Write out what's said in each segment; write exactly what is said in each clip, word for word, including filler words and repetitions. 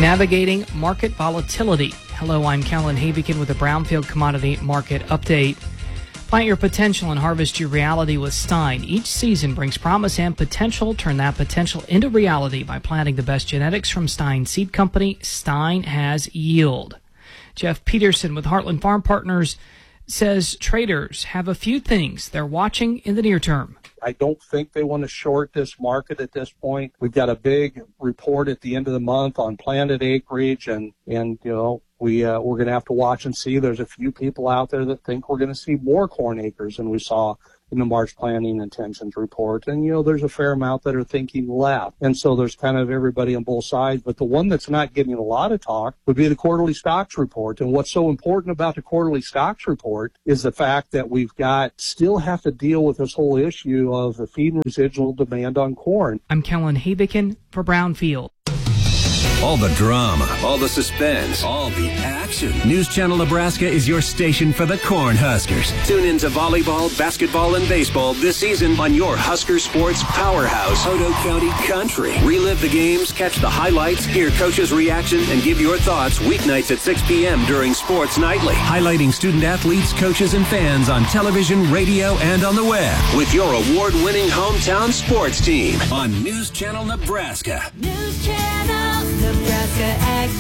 Navigating market volatility. Hello, I'm Callan Havikin with a Brownfield Commodity Market Update. Plant your potential and harvest your reality with Stine. Each season brings promise and potential. Turn that potential into reality by planting the best genetics from Stine Seed Company. Stine has yield. Jeff Peterson with Heartland Farm Partners says traders have a few things they're watching in the near term. I don't think they want to short this market at this point. We've got a big report at the end of the month on planted acreage, and, and you know, we, uh, we're going to have to watch and see. There's a few people out there that think we're going to see more corn acres than we saw in the March planting intentions report. And, you know, there's a fair amount that are thinking left. And so there's kind of everybody on both sides. But the one that's not getting a lot of talk would be the quarterly stocks report. And what's so important about the quarterly stocks report is the fact that we've got still have to deal with this whole issue of the feed and residual demand on corn. I'm Kellen Havikin for Brownfield. All the drama, all the suspense, all the action. News Channel Nebraska is your station for the Cornhuskers. Tune in to volleyball, basketball, and baseball this season on your Husker Sports powerhouse, Otoe County Country. Relive the games, catch the highlights, hear coaches' reaction, and give your thoughts weeknights at six p.m. during Sports Nightly. Highlighting student athletes, coaches, and fans on television, radio, and on the web. With your award-winning hometown sports team on News Channel Nebraska. News Channel Nebraska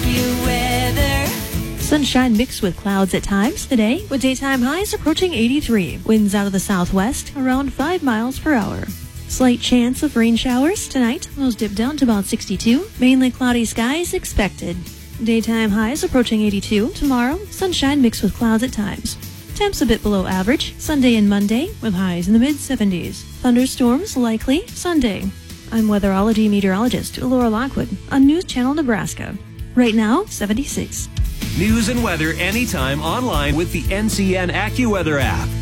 AccuWeather. Sunshine mixed with clouds at times today, with daytime highs approaching eighty-three. Winds out of the southwest around five miles per hour. Slight chance of rain showers tonight. Those dip down to about sixty-two. Mainly cloudy skies expected. Daytime highs approaching eighty-two. Tomorrow, sunshine mixed with clouds at times. Temps a bit below average Sunday and Monday, with highs in the mid-seventies. Thunderstorms likely Sunday. I'm weatherology meteorologist Laura Lockwood on News Channel Nebraska. Right now, seventy-six. News and weather anytime online with the N C N AccuWeather app.